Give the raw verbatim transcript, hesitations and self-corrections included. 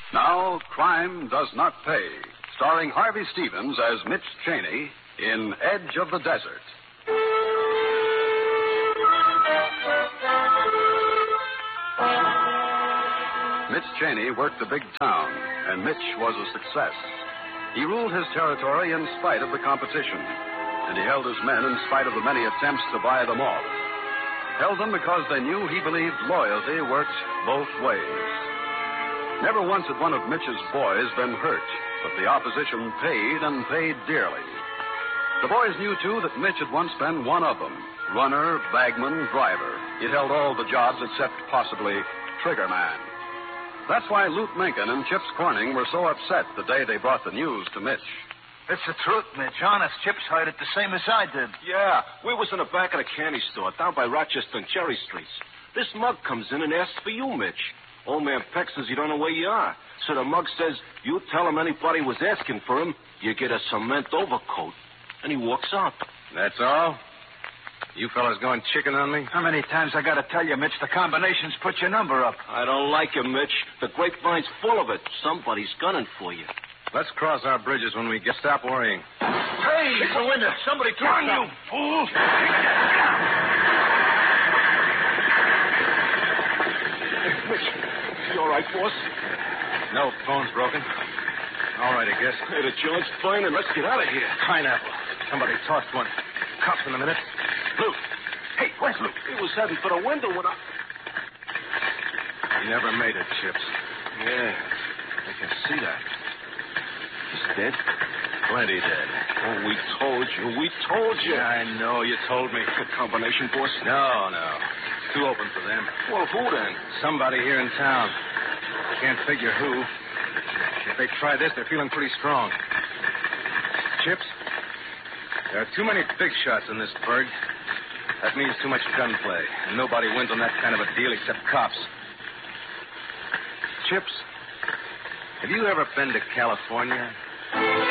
Now, Crime Does Not Pay, starring Harvey Stevens as Mitch Cheney in Edge of the Desert. Mitch Cheney worked the big town, and Mitch was a success. He ruled his territory in spite of the competition, and he held his men in spite of the many attempts to buy them off. Held them because they knew he believed loyalty worked both ways. Never once had one of Mitch's boys been hurt, but the opposition paid and paid dearly. The boys knew, too, that Mitch had once been one of them. Runner, bagman, driver. He'd held all the jobs except possibly triggerman. That's why Lute Mencken and Chips Corning were so upset the day they brought the news to Mitch. It's the truth, Mitch. Honest, Chips heard it the same as I did. Yeah, we was in the back of the candy store down by Rochester and Cherry Streets. This mug comes in and asks for you, Mitch. Old man Peck says you don't know where you are. So the mug says, you tell him anybody was asking for him, you get a cement overcoat. And he walks out. That's all? You fellas going chicken on me? How many times I gotta tell you, Mitch, the combinations put your number up. I don't like it, Mitch. The grapevine's full of it. Somebody's gunning for you. Let's cross our bridges when we get stop worrying. Hey! It's a window. Somebody threw it, you fool! Mitch, you all right, boss? No, phone's broken. All right, I guess. Hey, the joint's fine, and let's get out of here. Pineapple. Somebody tossed one. Cops in a minute. Luke. Hey, where's Luke? He was heading for the window when I... He never made it, Chips. Yeah, I can see that. He's dead? Plenty dead. Oh, we told you. We told you. Yeah, I know. You told me. The combination, boss? No, no. Too open for them. Well, who then? Somebody here in town. Can't figure who. If they try this, they're feeling pretty strong. Chips, there are too many big shots in this burg. That means too much gunplay, and nobody wins on that kind of a deal except cops. Chips, have you ever been to California?